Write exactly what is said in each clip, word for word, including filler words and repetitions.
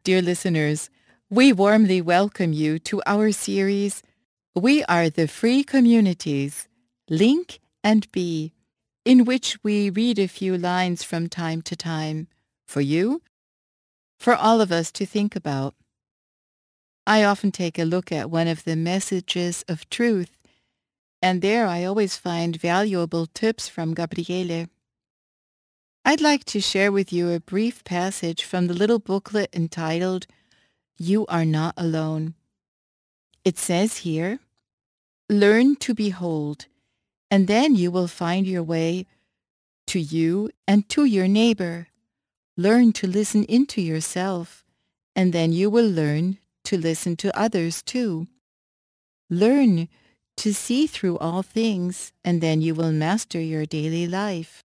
dear listeners, we warmly welcome you to our series, We Are the Free Communities, Link and Be, in which we read a few lines from time to time for you, for all of us to think about. I often take a look at one of the messages of truth, and there I always find valuable tips from Gabriele. I'd like to share with you a brief passage from the little booklet entitled, You Are Not Alone. It says here, learn to behold, and then you will find your way to you and to your neighbor. Learn to listen into yourself, and then you will learn to listen to others too. Learn to see through all things, and then you will master your daily life.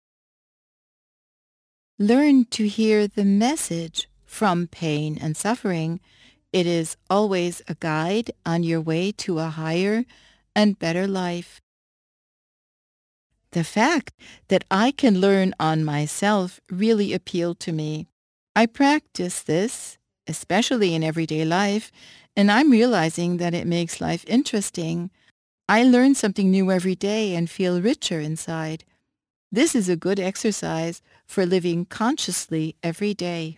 Learn to hear the message from pain and suffering. It is always a guide on your way to a higher and better life. The fact that I can learn on myself really appealed to me. I practice this, especially in everyday life, and I'm realizing that it makes life interesting. I learn something new every day and feel richer inside. This is a good exercise for living consciously every day.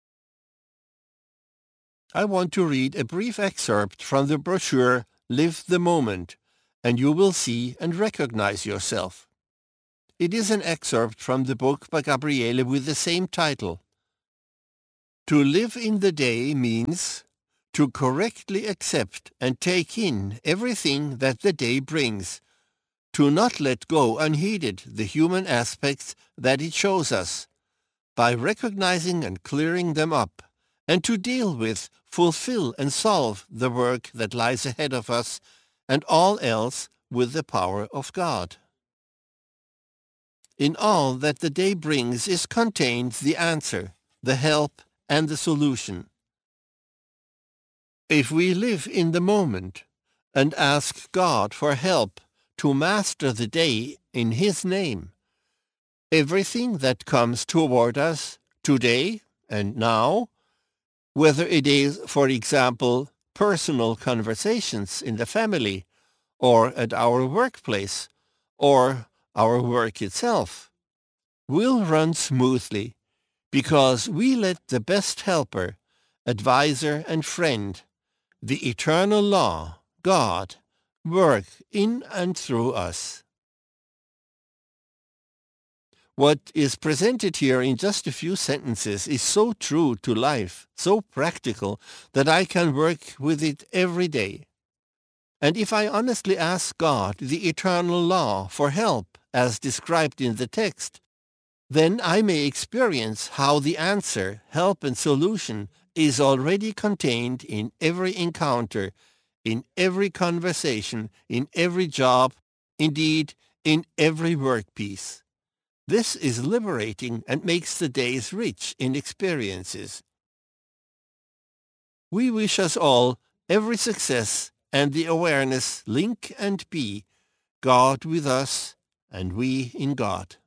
I want to read a brief excerpt from the brochure Live the Moment, and you will see and recognize yourself. It is an excerpt from the book by Gabriele with the same title. To live in the day means to correctly accept and take in everything that the day brings, to not let go unheeded the human aspects that it shows us, by recognizing and clearing them up, and to deal with, fulfill and solve the work that lies ahead of us, and all else with the power of God. In all that the day brings is contained the answer, the help, and the solution. If we live in the moment and ask God for help to master the day in His name, everything that comes toward us today and now, whether it is, for example, personal conversations in the family or at our workplace or our work itself, will run smoothly because we let the best helper, advisor and friend, the eternal law, God, work in and through us. What is presented here in just a few sentences is so true to life, so practical, that I can work with it every day. And if I honestly ask God, the eternal law, for help, as described in the text, then I may experience how the answer, help and solution is already contained in every encounter, in every conversation, in every job, indeed, in every work piece. This is liberating and makes the days rich in experiences. We wish us all every success and the awareness, link and be, God with us and we in God.